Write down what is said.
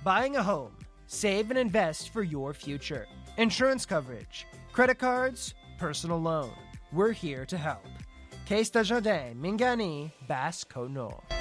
buying a home, save and invest for your future. Insurance coverage, credit cards, personal loan. We're here to help. Case Desjardins, Mingani, Basse-Côte-Nord.